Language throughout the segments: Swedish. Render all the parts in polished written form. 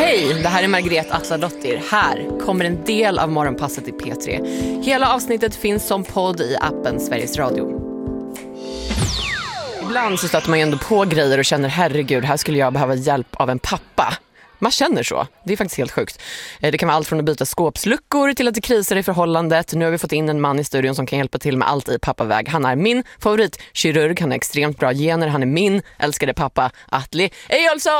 Hej, det här är Margret Atladottir. Här kommer en del av Morgonpasset i P3. Hela avsnittet finns som podd i appen Sveriges Radio. Ibland så stöter man ju ändå på grejer och känner, herregud, här skulle jag behöva hjälp av en pappa. Man känner så. Det är faktiskt helt sjukt. Det kan vara allt från att byta skåpsluckor till att det krisar i förhållandet. Nu har vi fått in en man i studion som kan hjälpa till med allt i pappaväg. Han är min favoritkirurg. Han har extremt bra gener. Han är min älskade pappa, Atli Eyjolfsson!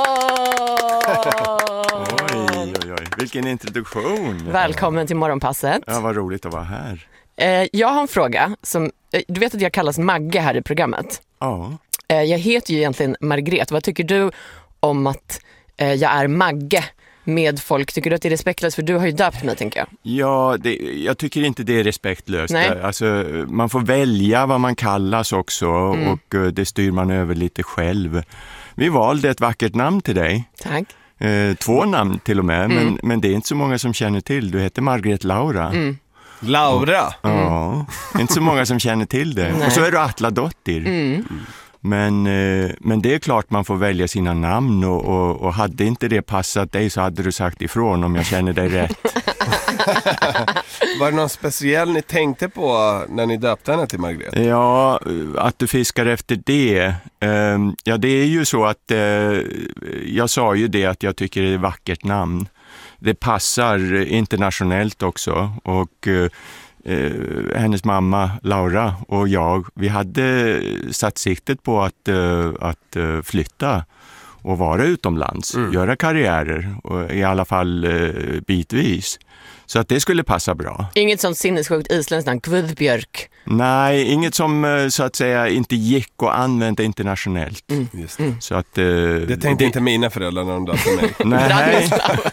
Oj. Vilken introduktion. Välkommen till Morgonpasset. Ja, vad roligt att vara här. Jag har en fråga. Du vet att jag kallas Magge här i programmet. Ja. Jag heter ju egentligen Margret. Vad tycker du om att jag är Magge med folk? Tycker du att det är respektlöst? För du har ju döpt mig, tänker jag. Ja, jag tycker inte det är respektlöst. Nej. Alltså, man får välja vad man kallas också och det styr man över lite själv. Vi valde ett vackert namn till dig. Tack. 2 namn till och med, men det är inte så många som känner till. Du heter Margret Laura. Laura? Ja, inte så många som känner till det. Och så är du Atladottir. Men det är klart man får välja sina namn och hade inte det passat dig så hade du sagt ifrån om jag känner dig rätt. Var det någon speciell ni tänkte på när ni döpte henne till Margret? Ja, att du fiskar efter det. Ja, det är ju så att jag sa ju det att jag tycker det är ett vackert namn. Det passar internationellt också och hennes mamma Laura och jag, vi hade satt siktet på att flytta och vara utomlands, göra karriärer och i alla fall bitvis. Så att det skulle passa bra. Inget sånt sinnessjukt isländskt namn, Guðbjörg. Nej, inget som så att säga inte gick att använda internationellt. Just det. Så att, det tänkte inte mina föräldrar när de döpte mig. Nej.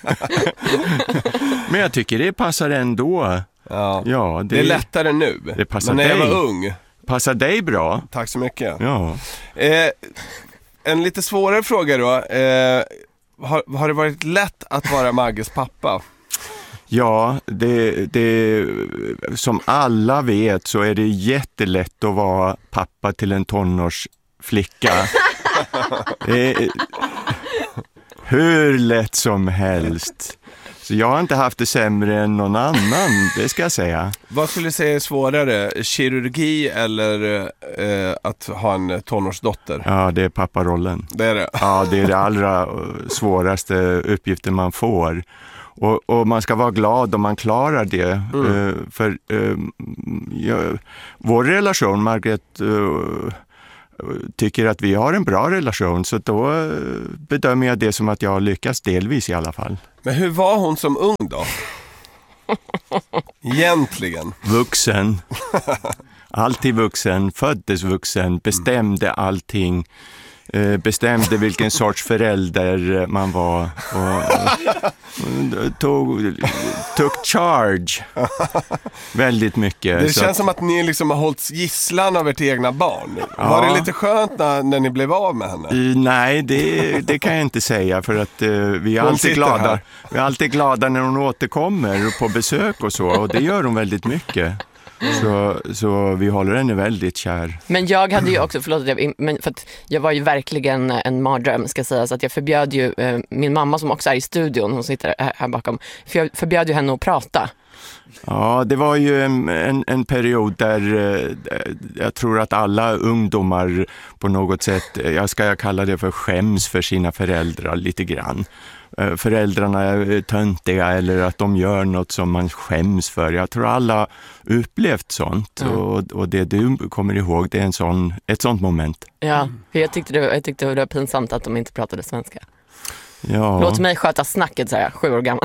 Men jag tycker det passar ändå. Ja, det är lättare nu. Det passar men när dig. jag var ung. Passar dig bra. Tack så mycket. Ja. En lite svårare fråga då. Har det varit lätt att vara Magges pappa? Ja, det som alla vet så är det jättelätt att vara pappa till en tonårsflicka. Hur lätt som helst. Så jag har inte haft det sämre än någon annan, det ska jag säga. Vad skulle du säga är svårare? Kirurgi eller att ha en tonårsdotter? Ja, det är papparollen. Det är det? Ja, det är det allra svåraste uppgiften man får. Och man ska vara glad om man klarar det. För vår relation, Margret tycker att vi har en bra relation, så då bedömer jag det som att jag har lyckats delvis i alla fall. Men hur var hon som ung då? Egentligen. Vuxen. Alltid vuxen, föddes vuxen, bestämde allting. Bestämde vilken sorts förälder man var och tog charge väldigt mycket. Det känns som att ni liksom har hållit gisslan av ert egna barn. Ja. Var det lite skönt när ni blev av med henne? Nej, det kan jag inte säga, för att vi är alltid glada. Vi är alltid glada när hon återkommer på besök och så, och det gör hon väldigt mycket. Så vi håller henne väldigt kär. Men jag hade ju också, men för att jag var ju verkligen en mardröm, ska säga, så att jag förbjöd ju min mamma, som också är i studion, hon sitter här bakom, för jag förbjöd ju henne att prata. Ja, det var ju en period där jag tror att alla ungdomar på något sätt, jag ska kalla det för skäms för sina föräldrar lite grann. Föräldrarna är töntiga eller att de gör något som man skäms för. Jag tror alla upplevt sånt och det du kommer ihåg, det är ett sånt moment. Ja, för jag tyckte det var pinsamt att de inte pratade svenska. Ja. Låt mig sköta snacket, så här, 7 år gammal.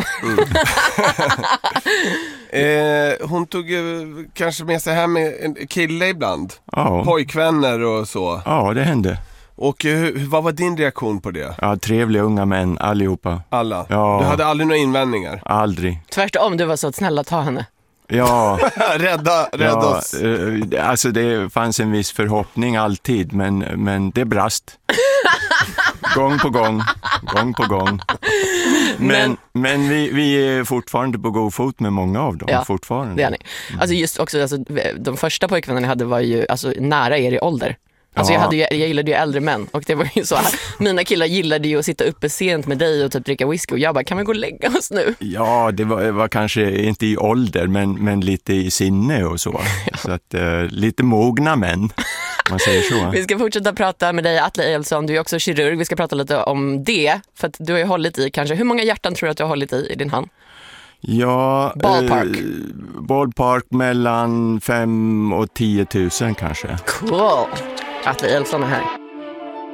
Hon tog kanske med sig hem med en kille ibland. Ja. Pojkvänner och så. Ja, det hände. Och vad var din reaktion på det? Ja, trevliga unga män, allihopa. Alla? Ja. Du hade aldrig några invändningar? Aldrig. Tvärtom, du var så snälla, ta henne. Ja. Rädda oss. Alltså det fanns en viss förhoppning alltid, men det brast. Gång på gång. Men vi är fortfarande på god fot med många av dem. Ja, fortfarande. Det är ni. Alltså just också, de första pojkvännerna ni hade var ju nära er i ålder. Alltså jag gillade ju äldre män och det var ju så här. Mina killar gillade ju att sitta uppe sent med dig och typ dricka whisky och jag bara, kan vi gå och lägga oss nu? Ja, det var kanske inte i ålder men lite i sinne och så. Så att lite mogna män, man säger så. Vi ska fortsätta prata med dig, Atle Eilsson, du är också kirurg. Vi ska prata lite om det, för att du har ju hållit i kanske, hur många hjärtan tror du att du har hållit i din hand? Ja, ballpark mellan 5 och 10 000 kanske. Cool. Atle Eilsson är här.